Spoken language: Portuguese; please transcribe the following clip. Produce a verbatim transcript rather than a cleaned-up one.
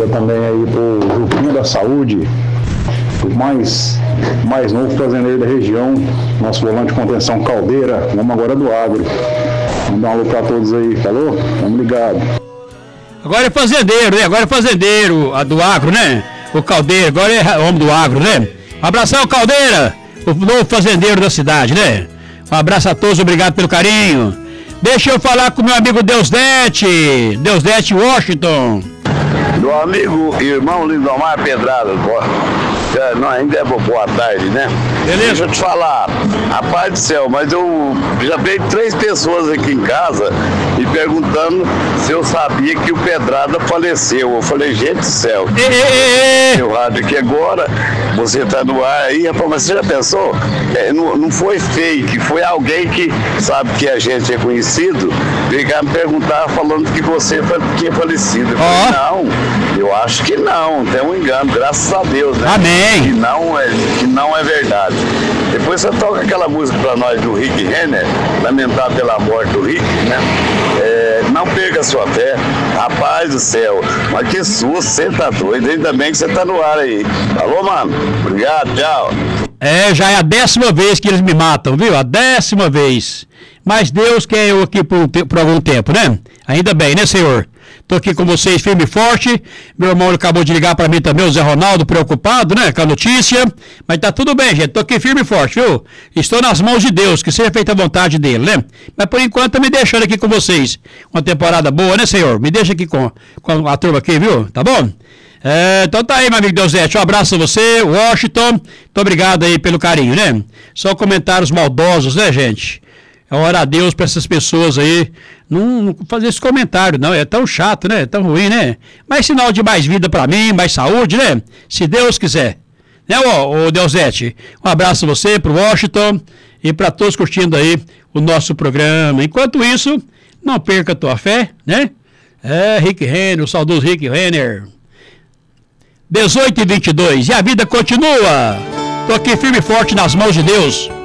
Manda também aí pro Juquinha da Saúde, o mais, mais novo fazendeiro da região, nosso volante de contenção Caldeira, vamos agora do agro. Mandar um alô pra todos aí, falou? Vamos ligado. Agora é fazendeiro, né? Agora é fazendeiro a do agro, né? O Caldeira, agora é homem do agro, né? Um abração, Caldeira, o novo fazendeiro da cidade, né? Um abraço a todos, obrigado pelo carinho. Deixa eu falar com meu amigo Deusdete, Deusdete Washington. Meu amigo e irmão Lindomar Pedrada, é, não, ainda é boa tarde, né? Beleza. Deixa eu te falar, rapaz do céu, mas eu já veio três pessoas aqui em casa e perguntando se eu sabia que o Pedrada faleceu. Eu falei, gente do céu, meu rádio aqui agora, você tá no ar aí, rapaz, mas você já pensou? É, não, não foi fake, foi alguém que sabe que a gente é conhecido, veio cá me perguntar falando que você tinha falecido. Eu falei, oh. Não, eu acho que não, tem um engano, graças a Deus, né? Amém. Que não é, que não é verdade. Depois você toca aquela música pra nós do Rick Renner, lamentar pela morte do Rick, né? É, não perca a sua fé, rapaz do céu, mas que susto, você tá doido, ainda bem que você tá no ar aí. Alô, mano, obrigado, tchau. É, já é a décima vez que eles me matam, viu? A décima vez. Mas Deus quer eu aqui por, por algum tempo, né? Ainda bem, né, Senhor? Tô aqui com vocês firme e forte. Meu irmão acabou de ligar para mim também, o Zé Ronaldo, preocupado, né, com a notícia. Mas tá tudo bem, gente. Tô aqui firme e forte, viu? Estou nas mãos de Deus, que seja feita a vontade dele, né? Mas por enquanto, me deixando aqui com vocês. Uma temporada boa, né, Senhor? Me deixa aqui com, com a turma aqui, viu? Tá bom? É, então tá aí, meu amigo Deusete, um abraço a você, Washington, muito obrigado aí pelo carinho, né? Só comentários maldosos, né, gente? Ora a Deus para essas pessoas aí não, não fazer esse comentário, não, é tão chato, né? É tão ruim, né? Mas sinal de mais vida para mim, mais saúde, né? Se Deus quiser. Né, ô, ô Deusete? Um abraço a você, pro Washington e para todos curtindo aí o nosso programa. Enquanto isso, não perca a tua fé, né? É, Rick Renner, o saudoso Rick Renner. dezoito e vinte e dois, e a vida continua. Tô aqui firme e forte nas mãos de Deus.